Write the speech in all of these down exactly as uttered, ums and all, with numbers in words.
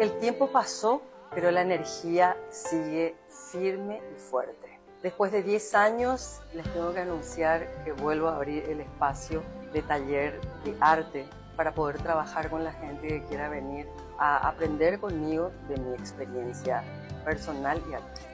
el tiempo pasó, pero la energía sigue firme y fuerte. Después de diez años, les tengo que anunciar que vuelvo a abrir el espacio de taller de arte para poder trabajar con la gente que quiera venir a aprender conmigo de mi experiencia personal y artística.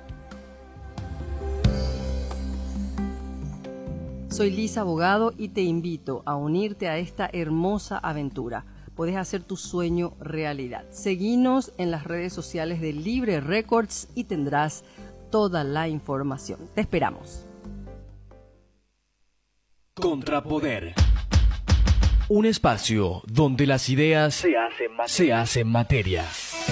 Soy Lisa Abogado y te invito a unirte a esta hermosa aventura. Puedes hacer tu sueño realidad. Seguinos en las redes sociales de Libre Records y tendrás toda la información. Te esperamos. Contrapoder. Un espacio donde las ideas se hacen materia. Se hacen materia.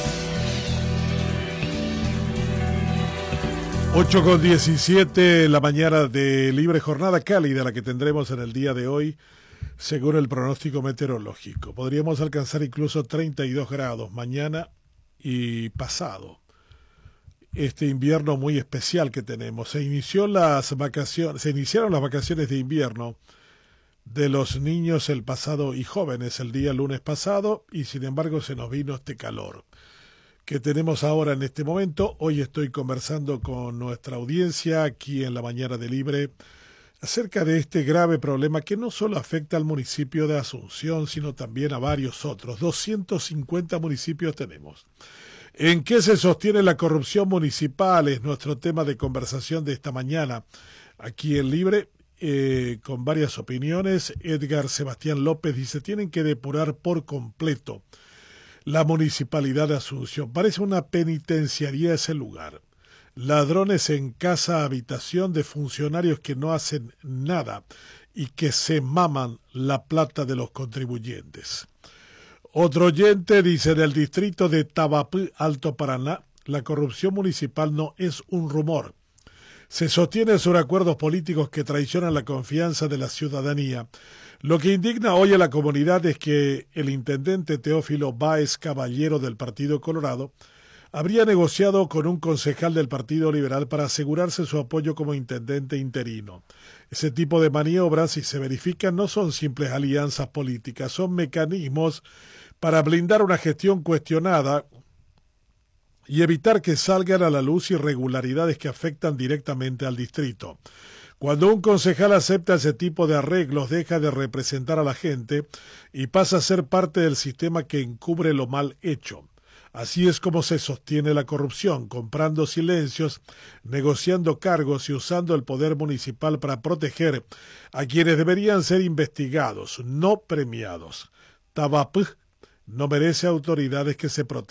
ocho con diecisiete, la mañana de libre jornada cálida, la que tendremos en el día de hoy, según el pronóstico meteorológico. Podríamos alcanzar incluso treinta y dos grados mañana y pasado. Este invierno muy especial que tenemos. Se inició las vacaciones, se iniciaron las vacaciones de invierno de los niños el pasado y jóvenes el día lunes pasado, y sin embargo se nos vino este calor que tenemos ahora en este momento. Hoy estoy conversando con nuestra audiencia aquí en la mañana de Libre acerca de este grave problema que no solo afecta al municipio de Asunción, sino también a varios otros. doscientos cincuenta municipios tenemos. ¿En qué se sostiene la corrupción municipal? Es nuestro tema de conversación de esta mañana aquí en Libre, eh, con varias opiniones. Edgar Sebastián López dice: tienen que depurar por completo la municipalidad de Asunción. Parece una penitenciaría ese lugar. Ladrones en casa, habitación de funcionarios que no hacen nada y que se maman la plata de los contribuyentes. Otro oyente dice: en el distrito de Tabapú, Alto Paraná, la corrupción municipal no es un rumor. Se sostiene sobre acuerdos políticos que traicionan la confianza de la ciudadanía. Lo que indigna hoy a la comunidad es que el intendente Teófilo Báez Caballero del Partido Colorado habría negociado con un concejal del Partido Liberal para asegurarse su apoyo como intendente interino. Ese tipo de maniobras, si se verifican, no son simples alianzas políticas, son mecanismos para blindar una gestión cuestionada y evitar que salgan a la luz irregularidades que afectan directamente al distrito. Cuando un concejal acepta ese tipo de arreglos, deja de representar a la gente y pasa a ser parte del sistema que encubre lo mal hecho. Así es como se sostiene la corrupción, comprando silencios, negociando cargos y usando el poder municipal para proteger a quienes deberían ser investigados, no premiados. Tabapú no merece autoridades que se protejan.